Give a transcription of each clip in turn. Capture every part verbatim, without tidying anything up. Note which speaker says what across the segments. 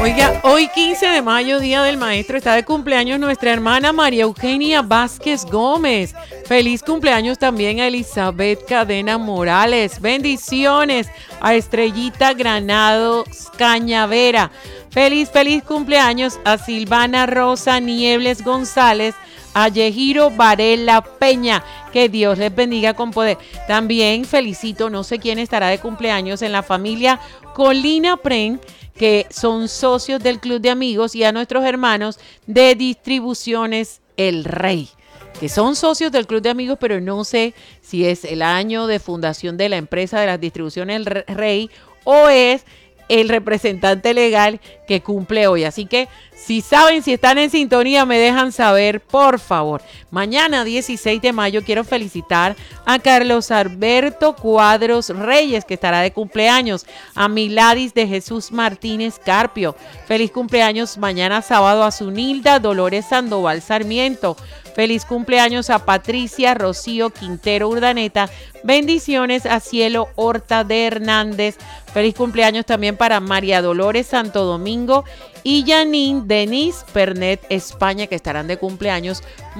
Speaker 1: Oiga, hoy quince de mayo, Día del Maestro, está de cumpleaños nuestra hermana María Eugenia Vázquez Gómez. Feliz cumpleaños también a Elizabeth Cadena Morales. Bendiciones a Estrellita Granados Cañavera. Feliz, feliz cumpleaños a Silvana Rosa Niebles González, a Yejiro Varela Peña. Que Dios les bendiga con poder. También felicito, no sé quién estará de cumpleaños en la familia Colina Pren, que son socios del Club de Amigos, y a nuestros hermanos de Distribuciones El Rey, que son socios del Club de Amigos, pero no sé si es el año de fundación de la empresa de las Distribuciones El Rey o es el representante legal que cumple hoy. Así que si saben, si están en sintonía, me dejan saber, por favor. Mañana, dieciséis de mayo, quiero felicitar a Carlos Alberto Cuadros Reyes, que estará de cumpleaños, a Miladis de Jesús Martínez Carpio. Feliz cumpleaños mañana sábado a Zunilda Dolores Sandoval Sarmiento. Feliz cumpleaños a Patricia Rocío Quintero Urdaneta. Bendiciones a Cielo Horta de Hernández. Feliz cumpleaños también para María Dolores Santo Domingo y Janine Denise Pernet España, que estarán de cumpleaños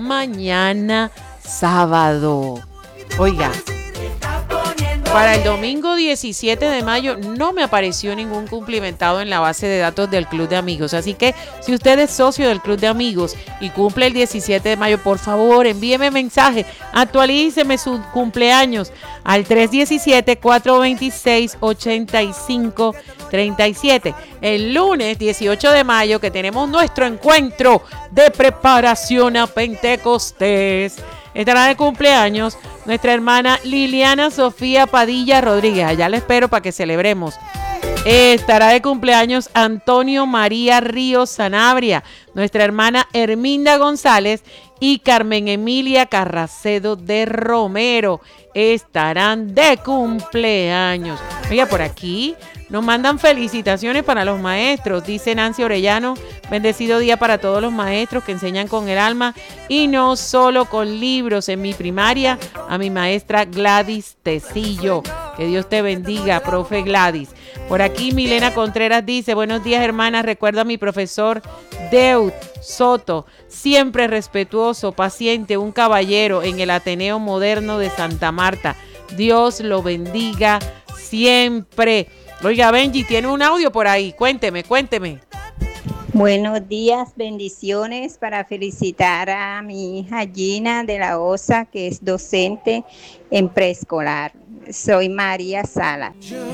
Speaker 1: mañana sábado. Oiga, para el domingo diecisiete de mayo no me apareció ningún cumplimentado en la base de datos del Club de Amigos. Así que si usted es socio del Club de Amigos y cumple el diecisiete de mayo, por favor, envíeme mensaje, actualíceme su cumpleaños al tres uno siete, cuatro dos seis, ocho cinco tres siete. El lunes dieciocho de mayo, que tenemos nuestro encuentro de preparación a Pentecostés, estará de cumpleaños nuestra hermana Liliana Sofía Padilla Rodríguez. Allá la espero para que celebremos. Estará de cumpleaños Antonio María Ríos Sanabria, nuestra hermana Herminda González y Carmen Emilia Carracedo de Romero. Estarán de cumpleaños. Oiga, por aquí nos mandan felicitaciones para los maestros. Dice Nancy Orellano: bendecido día para todos los maestros que enseñan con el alma y no solo con libros. En mi primaria, a mi maestra Gladys Tecillo. Que Dios te bendiga, profe Gladys. Por aquí Milena Contreras dice: buenos días, hermanas. Recuerdo a mi profesor Deud Soto, siempre respetuoso, paciente, un caballero en el Ateneo Moderno de Santa Marta. Dios lo bendiga siempre. Oiga, Benji, tiene un audio por ahí. Cuénteme, cuénteme.
Speaker 2: Buenos días, bendiciones para felicitar a mi hija Gina de la Osa, que es docente en preescolar. Soy María Sala.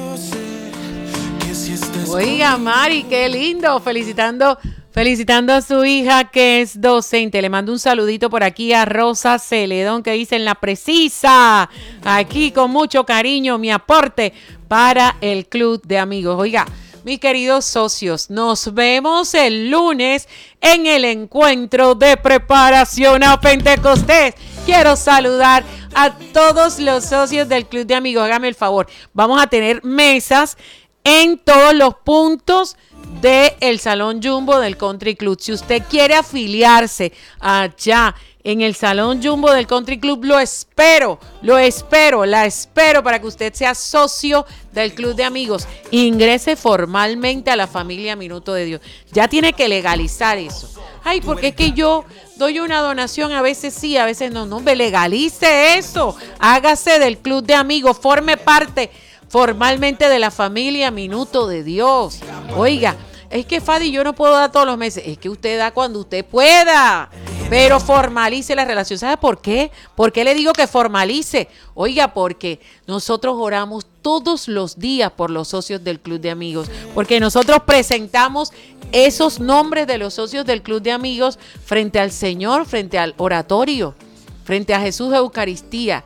Speaker 1: Oiga, Mari, qué lindo, felicitando, felicitando a su hija que es docente. Le mando un saludito por aquí a Rosa Celedón, que dice: en la precisa, aquí con mucho cariño, mi aporte para el Club de Amigos. Oiga, mis queridos socios, nos vemos el lunes en el encuentro de preparación a Pentecostés. Quiero saludar a todos los socios del Club de Amigos. Hágame el favor, vamos a tener mesas en todos los puntos del Salón Jumbo del Country Club. Si usted quiere afiliarse allá en el Salón Jumbo del Country Club, lo espero, lo espero, la espero para que usted sea socio del Club de Amigos. Ingrese formalmente a la familia Minuto de Dios. Ya tiene que legalizar eso. Ay, porque es que yo doy una donación, a veces sí, a veces no. No, me legalice eso. Hágase del Club de Amigos, forme parte formalmente de la familia Minuto de Dios. Oiga, es que Fadi, yo no puedo dar todos los meses. Es que usted da cuando usted pueda, pero formalice la relación. ¿Sabe por qué? ¿Por qué le digo que formalice? Oiga, porque nosotros oramos todos los días por los socios del Club de Amigos, porque nosotros presentamos esos nombres de los socios del Club de Amigos frente al Señor, frente al oratorio, frente a Jesús de Eucaristía.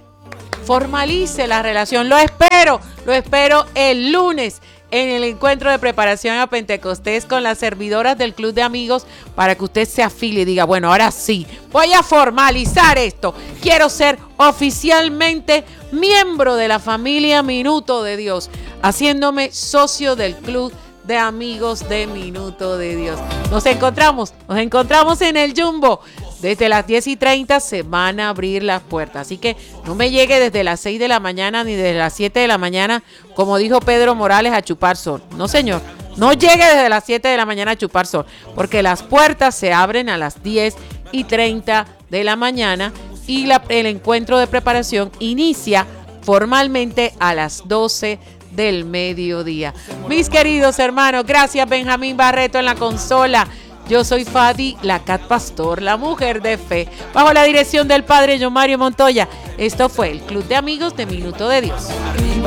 Speaker 1: Formalice la relación. Lo espero, lo espero el lunes en el encuentro de preparación a Pentecostés con las servidoras del Club de Amigos, para que usted se afilie y diga: bueno, ahora sí, voy a formalizar esto. Quiero ser oficialmente miembro de la familia Minuto de Dios, haciéndome socio del Club de Amigos de Minuto de Dios. Nos encontramos, nos encontramos en el Jumbo. Desde las diez y treinta se van a abrir las puertas. Así que no me llegue desde las seis de la mañana ni desde las siete de la mañana, como dijo Pedro Morales, a chupar sol. No, señor. No llegue desde las siete de la mañana a chupar sol, porque las puertas se abren a las diez y treinta de la mañana y la, el encuentro de preparación inicia formalmente a las doce del mediodía. Mis queridos hermanos, gracias Benjamín Barreto en la consola. Yo soy Fadi, la Cat Pastor, la mujer de fe, bajo la dirección del padre John Mario Montoya. Esto fue el Club de Amigos de Minuto de Dios.